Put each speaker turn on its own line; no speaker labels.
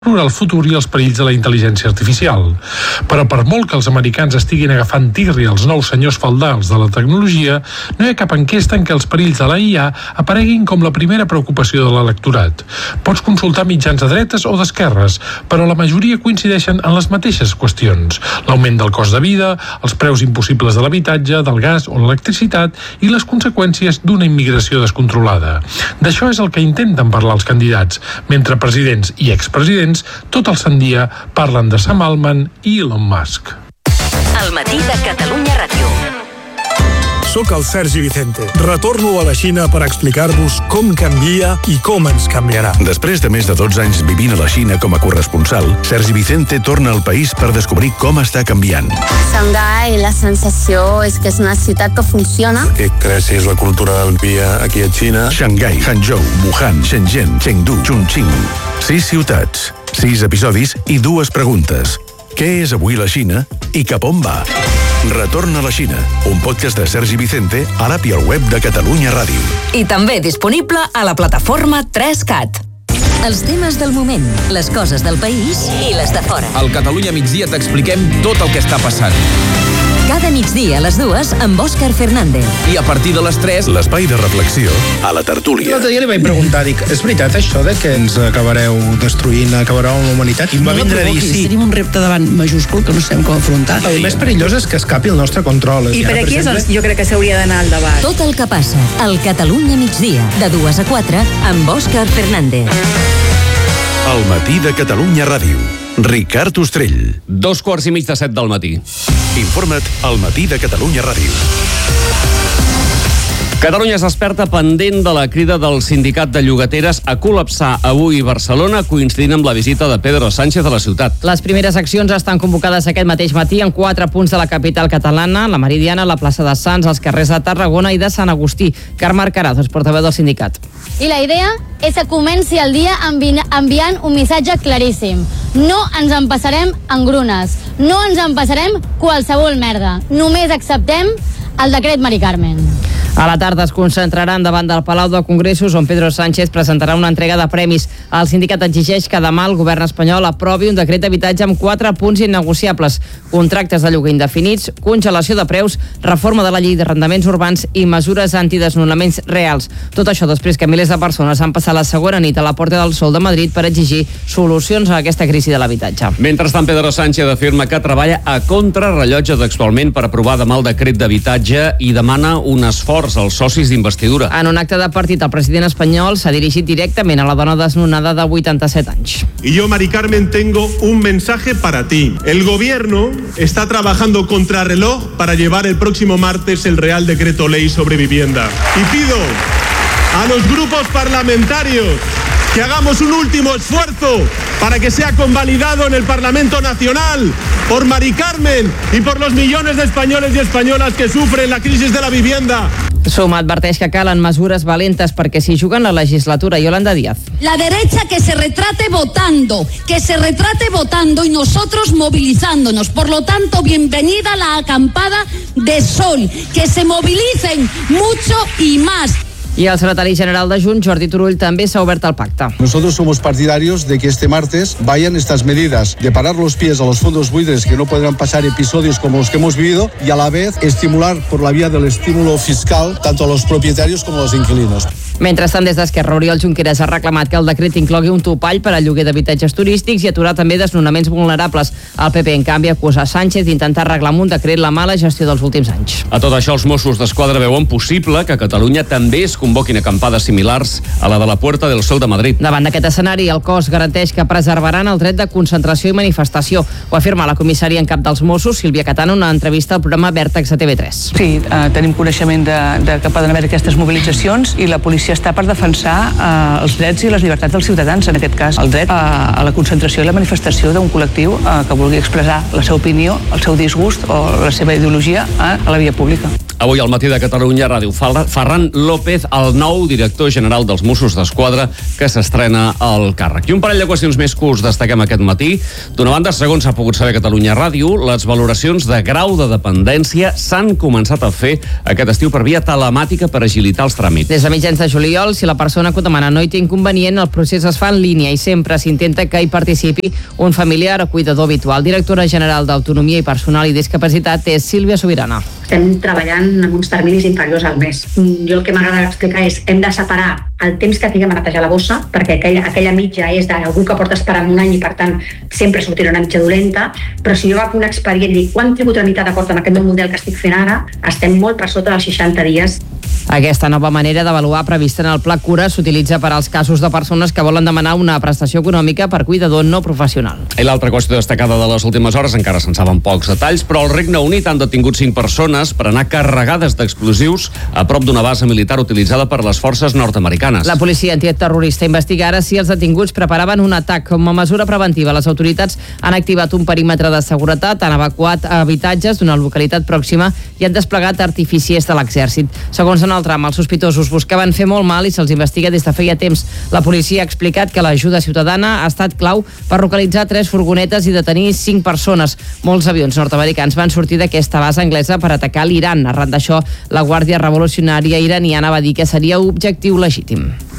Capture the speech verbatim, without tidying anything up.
el futur i els perills de la intel·ligència artificial. Però per molt que els americans estiguin agafant tirri als nous senyors feudals de la tecnologia, no hi ha cap enquesta en què els perills de la I A apareguin com la primera preocupació de l'electorat. Pots consultar mitjans de dretes o d'esquerres, però la majoria coincideixen en les mateixes qüestions: l'augment del cost de vida, els preus impossibles de l'habitatge, del gas o l'electricitat i les conseqüències d'una immigració descontrolada. D'això és el que intenten parlar els candidats, mentre presidents i expresidents tot el sant dia parlen de Sam Altman i Elon Musk.
El matí de Catalunya Ràdio.
Soc el Sergi Vicente. Retorno a la Xina per explicar-vos com canvia i com ens canviarà.
Després de més de dotze anys vivint a la Xina com a corresponsal, Sergi Vicente torna al país per descobrir com està canviant.
Xangai, la sensació és que és una ciutat que funciona.
Que creixi la cultura del dia aquí a Xina.
Xangai, Hangzhou, Wuhan, Shenzhen, Chengdu, Chongqing. Sis ciutats, sis episodis i dues preguntes. Què és avui la Xina i cap on va? Retorn a la Xina, un podcast de Sergi Vicente a l'app i al web de Catalunya Ràdio.
I també disponible a la plataforma tres cat. Els temes del moment, les coses del país i les de fora.
Al Catalunya Migdia t'expliquem tot el que està passant.
Cada migdia a les dues amb Òscar Fernández.
I a partir de les tres,
l'espai de reflexió a la tertúlia.
L'altre dia li vaig preguntar, dic, és veritat això de que ens acabareu destruint, acabareu amb la humanitat? I em va
no
vindre a dir sí.
Tenim un repte davant majúscul que no sabem com afrontar.
El més perillós és que escapi el nostre control.
I per aquí és el, jo crec que s'hauria d'anar al debat.
Tot el que passa al Catalunya Migdia, de dues a quatre, amb Òscar Fernández.
El matí de Catalunya Ràdio. Ricard Ostrell.
Dos quarts i mig de set del matí.
Informa't al matí de Catalunya Ràdio.
Catalunya es desperta pendent de la crida del sindicat de llogateres a col·lapsar avui Barcelona, coincidint amb la visita de Pedro Sánchez a la ciutat.
Les primeres accions estan convocades aquest mateix matí en quatre punts de la capital catalana: la Meridiana, la plaça de Sants, els carrers de Tarragona i de Sant Agustí. Carme Arcaraz, portaveu del sindicat.
I la idea és que comenci el dia envi- enviant un missatge claríssim. No ens empassarem engrunes, no ens empassarem qualsevol merda. Només acceptem el decret Mari Carmen.
A la tarda es concentraran davant del Palau de Congressos, on Pedro Sánchez presentarà una entrega de premis. El sindicat exigeix que demà el govern espanyol aprovi un decret d'habitatge amb quatre punts innegociables: contractes de lloguer indefinits, congelació de preus, reforma de la llei d'arrendaments urbans i mesures antidesnonaments reals. Tot això després que milers de persones han passat la segona nit a la Porta del Sol de Madrid per exigir solucions a aquesta crisi de l'habitatge.
Mentrestant, Pedro Sánchez afirma que treballa a contrarrellotge textualment per aprovar demà el decret d'habitatge i demana un esforç als socis d'investidura.
En un acte de partit, el president espanyol s'ha dirigit directament a la dona desnonada de vuitanta-set anys.
Y yo, Mari Carmen, tengo un mensaje para ti. El gobierno está trabajando contrarreloj para llevar el próximo martes el Real Decreto Ley sobre vivienda. Y pido a los grupos parlamentarios que hagamos un último esfuerzo para que sea convalidado en el Parlamento Nacional por Mari Carmen y por los millones de españoles y españolas que sufren la crisis de la vivienda.
Suma adverteix que calen mesures valentes perquè s'hi juguen la legislatura. Yolanda Díaz.
La derecha que se retrate votando, que se retrate votando y nosotros movilizándonos. Por lo tanto, bienvenida la acampada de Sol. Que se movilicen mucho y más.
I el secretari general de Junts, Jordi Turull, també s'ha obert al pacte.
Nosotros somos partidarios de que este martes vayan estas medidas de parar los pies a los fondos buitres, que no podrán pasar episodios como los que hemos vivido, y a la vez estimular por la vía del estímulo fiscal tanto a los propietarios como a los inquilinos.
Mentrestant, des d'Esquerra, Oriol Junqueras ha reclamat que el decret inclogui un topall per al lloguer d'habitatges turístics i aturar també desnonaments vulnerables. El P P, en canvi, acusa Sánchez d'intentar arreglar amb un decret la mala gestió dels últims anys.
A tot això, els Mossos d'Esquadra veuen possible que a Catalunya també es convoquin acampades similars a la de la Puerta del Sol de Madrid.
Davant d'aquest escenari, el cos garanteix que preservaran el dret de concentració i manifestació. Ho afirma la comissària en cap dels Mossos, Sílvia Catana, en una entrevista al programa Vèrtex a T V tres.
Sí, eh, tenim coneixement de, de que poden haver aquestes mobilitzacions i la policia està per defensar eh, els drets i les llibertats dels ciutadans, en aquest cas el dret a, a la concentració i la manifestació d'un col·lectiu eh, que vulgui expressar la seva opinió, el seu disgust o la seva ideologia eh, a la via pública.
Avui al matí de Catalunya Ràdio, Ferran López, el nou director general dels Mossos d'Esquadra, que s'estrena al càrrec. I un parell de qüestions més que us destaquem aquest matí. D'una banda, segons s'ha pogut saber a Catalunya Ràdio, les valoracions de grau de dependència s'han començat a fer aquest estiu per via telemàtica per agilitar els tràmits.
Des de mitjans de juliol juliol. Si la persona que ho demana no hi té inconvenient, el procés es fa en línia i sempre s'intenta que hi participi un familiar o cuidador habitual. Directora general d'Autonomia i Personal i Discapacitat és Sílvia Sobirana.
Estem treballant en uns terminis inferiors al mes. Jo el que m'agrada explicar és hem de separar el temps que tinguem a netejar la bossa, perquè aquella, aquella mitja és d'algú que porta esperant un any i per tant sempre sortirà una mitja dolenta, però si jo agafo un expedient i dic quant tribut tramitat acord amb aquest nou model que estic fent ara, estem molt per sota dels seixanta dies.
Aquesta nova manera d'avaluar prevista en el Pla Cura s'utilitza per als casos de persones que volen demanar una prestació econòmica per cuidador no professional.
I l'altra qüestió destacada de les últimes hores, encara se'n saben pocs detalls, però al Regne Unit han detingut cinc persones per anar carregades d'explosius a prop d'una base militar utilitzada per les forces nord-americanes.
La policia antiterrorista investiga ara si els detinguts preparaven un atac. Com a mesura preventiva, les autoritats han activat un perímetre de seguretat, han evacuat habitatges d'una localitat pròxima i han desplegat artificiers de l'exèrcit. Segons en el tram, els sospitosos buscaven fer molt mal i se'ls investiga des de feia temps. La policia ha explicat que l'ajuda ciutadana ha estat clau per localitzar tres furgonetes i detenir cinc persones. Molts avions nord-americans van sortir d'aquesta base anglesa per atacar l'Iran. Arran d'això, la Guàrdia Revolucionària iraniana va dir que seria objectiu legítim.